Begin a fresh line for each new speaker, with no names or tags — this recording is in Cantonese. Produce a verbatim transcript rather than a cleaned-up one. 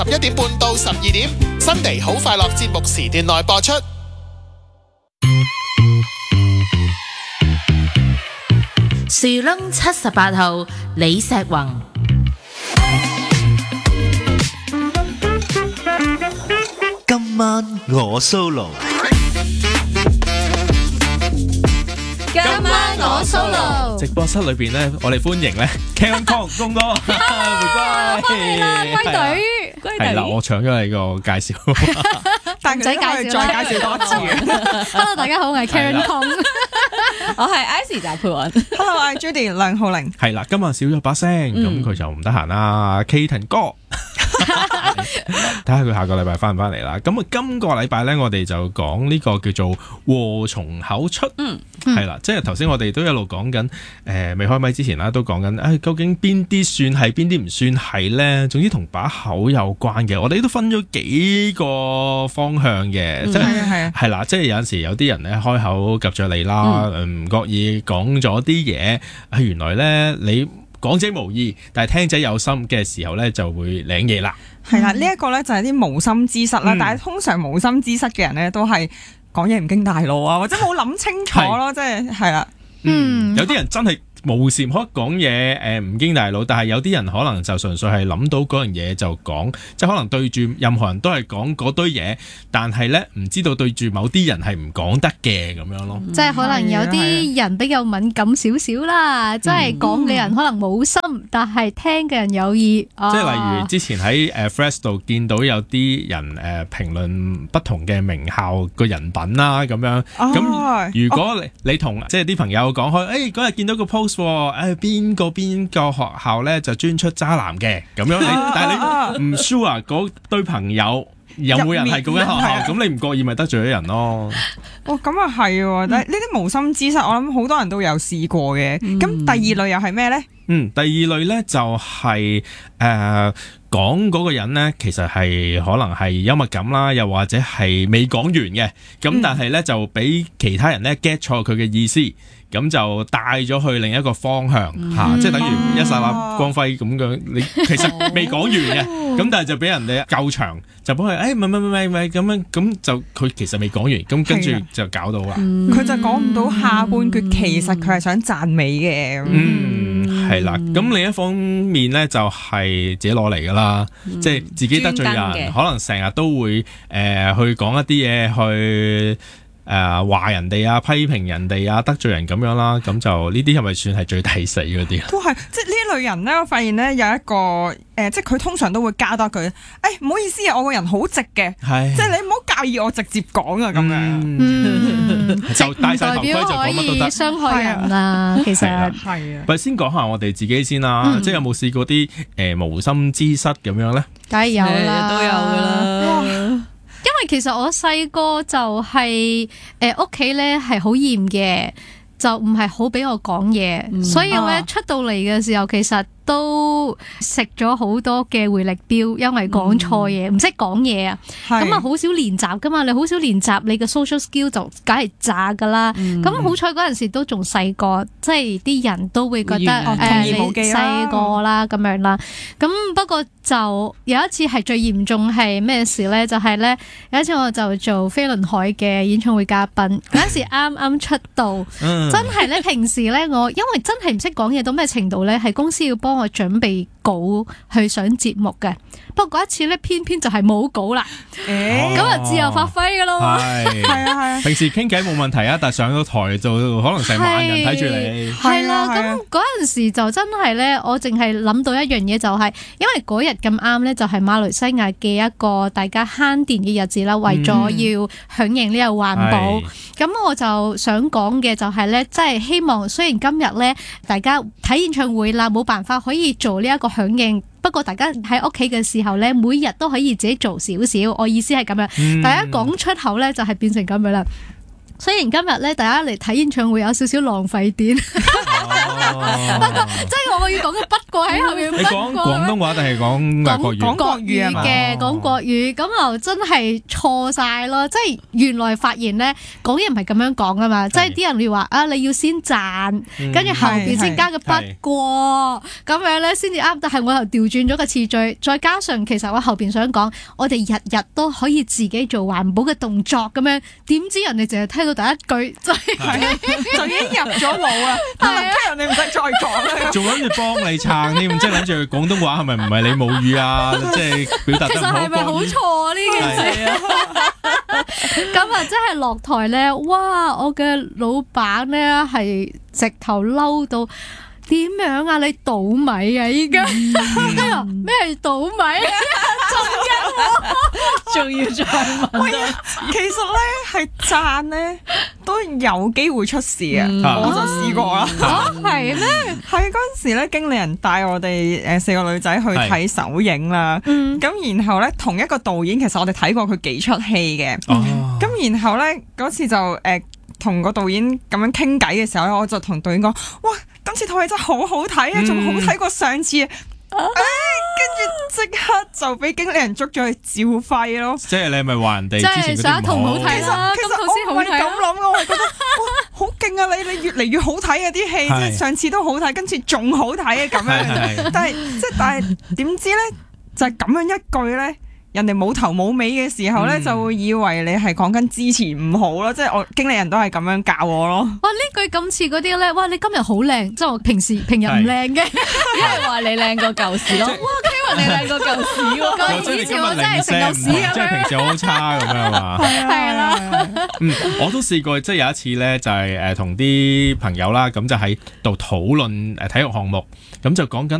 十一點半到十二點，新地好快樂節目時段內播出。
樹窿七十八號李石宏。
今晚我 solo。
今晚我 solo。
直播室裏邊咧，我哋歡迎咧 Karen Kong 公哥回歸，
歡迎啦，歸隊，歸隊。
係啦，我搶咗你個介紹，
但唔使介紹，再介紹多次嘅。Hello， 大家好，我係 Karen Kong，我係 Icy 謝佩雲。Hello， 我係 Judy 梁浩玲。
係啦，今日少咗把聲，咁佢就唔得閒啦。Katon 哥。睇下佢下個禮拜翻唔翻嚟啦。咁啊，今個禮拜咧，我哋就講呢個叫做禍從口出。嗯，係啦，即係頭先我哋都一路講緊，誒、呃，未開咪之前啦，都講緊，誒、哎，究竟邊啲算係，邊啲唔算係咧？總之同把口有關嘅，我哋都分咗幾個方向嘅，即係係係啦，即係有陣時有啲人咧開口夾着你啦，唔覺意講咗啲嘢，係原來咧你。講者無意，但係聽者有心嘅時候咧，就會領嘢啦。
係啦，呢一個咧就係啲無心之失啦。嗯、但係通常無心之失嘅人咧，都係講嘢唔經大腦啊，或者冇諗清楚咯，即係係啦。嗯，
有啲人真係無時可講嘢，誒唔經大腦，但係有啲人可能就純粹係諗到嗰樣嘢就講，即係可能對住任何人都係講嗰堆嘢，但係咧唔知道對住某啲人係唔講得嘅咁樣咯。
嗯、即係可能有啲人比較敏感少少啦，即係講嘅人可能冇心，嗯、但係聽嘅人有意。
即係例如之前喺誒 Flash 度見到有啲人誒評論不同嘅名校個人品啦咁樣，咁、哦、如果你、哦、你同即係啲朋友講開，誒嗰日見到個 post。誒邊個邊個學校咧就專出渣男嘅咁樣你，但係你唔 sure 嗰堆朋友有冇人係嗰間學校，咁你唔覺意咪得罪咗人咯？
哦，咁啊係，但係呢啲無心之失，我諗好多人都有試過嘅。咁、嗯、第二類又係咩咧？
嗯，第二類咧就係誒講嗰個人咧，其實係可能係幽默感啦，又或者係未講完嘅，咁但係咧就俾其他人咧 get 錯佢嘅意思。咁就帶咗去另一個方向嚇、嗯啊，即係等於一剎那光輝咁樣。你其實未講完嘅，咁但係就俾人哋夠長，就幫佢誒唔係唔係唔係唔係咁樣，咁就佢其實未講完，咁跟住就搞到啦。佢、
嗯、就講唔到下半句，其實佢係想讚美嘅。
嗯，係啦。咁另一方面咧，就係自己攞嚟噶啦，嗯、即係自己得罪人，可能成日都會誒、呃、去講一啲嘢去。誒話、呃、人哋啊，批評人哋啊，得罪人咁樣啦，咁就呢啲係咪算係最抵死嗰啲？
都係，即係呢類人咧，我發現咧有一個誒、呃，即係佢通常都會加多句，誒、哎、唔好意思啊，我個人好直嘅，係即係你唔好介意我直接講啊咁樣，
嗯、就戴晒頭盔就講乜都得，
傷害人啊，其實
係啊。
喂，先講下我哋自己先啦，嗯、即係有冇試過啲誒、呃、無心之失咁樣咧？
梗係有啦，
都有噶啦。
因為其實我細個就係誒屋企咧係好嚴嘅，就唔係好俾我講嘢，嗯、所以我一出到嚟嘅時候，其實都食咗好多嘅回力鏢，因為講錯嘢，唔識講嘢啊，咁啊好少練習噶嘛，你好少練習，你嘅 social skill 就梗係渣噶啦。咁、嗯、好彩嗰陣時都仲細個，即係啲人都會覺得誒、哦呃、你細個啦咁樣啦。咁不過就有一次係最嚴重係咩事咧？就係、是、咧有一次我就做飛輪海嘅演唱會嘉賓，嗰陣時啱啱出道，嗯、真係咧平時咧我因為真係唔識講嘢到咩程度咧，係公司要幫我準備稿去上節目嘅，不過嗰一次咧偏偏就係冇稿啦，咁啊、哦、自由發揮噶咯，係係啊係啊，
平時傾偈冇問題啊，但係上到台就可能成萬人睇住你，
係啦，咁嗰陣時就真係咧，我淨係諗到一樣嘢就係、是，因為嗰日咁啱咧就係馬來西亞嘅一個大家慳電嘅日子啦，為咗要響應呢個環保，咁、嗯、我就想講嘅就係咧，即係希望雖然今日咧大家睇演唱會啦，冇辦法可以做呢一個響應，不過大家喺屋企嘅時候咧，每日都可以自己做少少。我意思係咁樣，嗯、大家講出口咧就係變成咁樣啦。雖然今日咧大家嚟睇演唱會有少少浪費電， 即係我要講嘅不過喺後面。
你講廣東話定係講國語？
講國語
嘅，講國語，咁又真係錯晒咯！即係原來發現咧，講嘢唔係咁樣講啊嘛！即係啲人要話啊，你要先讚，跟住後邊先加個不過，咁樣咧先至啱。但係我又調轉咗個次序，再加上其實我後邊想講，我哋日日都可以自己做環保嘅動作咁樣，點知人哋淨係聽到第一句就係
就已經入咗腦啊！但係人哋唔使再講啦，
仲諗住幫你撐添，即係諗住廣東話係咪唔係你母語啊？即係表達得唔好。
其實係咪好錯啊？呢件事啊！咁啊，真係落台咧，哇！我嘅老闆咧係直頭嬲到點樣啊？你倒米啊！依家咩係倒米啊？仲要再問多次。
其實咧係讚咧都有機會出事啊！
嗯、
我就試過啦。
哦，係咩？
係嗰陣時咧，經理人帶我哋誒四個女仔去睇首映啦。咁、嗯、然後咧，同一個導演，其實我哋睇過佢幾出戲嘅。咁、哦、然後咧嗰次就誒同、呃、個導演咁樣傾偈嘅時候咧，我就同導演講：哇，今次套戲真係好好睇啊，仲好睇過上次啊！跟住即刻就俾經理人捉咗去照肺咯！
即係你係咪話人哋之前嗰啲唔好？
即係上一套唔好睇啦，
其實我唔係咁諗，我係覺得好勁啊！你你越嚟越好睇啊！啲戲即係上次都好睇，今次仲好睇啊！咁樣，但係即係但係點知咧，就係咁樣一句咧。人哋冇頭冇尾嘅時候咧，嗯、就會以為你係講緊之前唔好咯，即係我經理人都係咁樣教我咯。
哇！呢句咁似嗰啲咧，哇！你今日好靚，即係我平時平日唔靚嘅，因為話你靚過舊時咯。哇！Kevin 你靚過舊時喎，以前我真係成舊屎咁樣，
即係平時好差咁樣嘛。
係啦，
嗯，我都試過，即係有一次咧，就係誒同啲朋友啦，咁就喺度討論誒體育項目，咁就講緊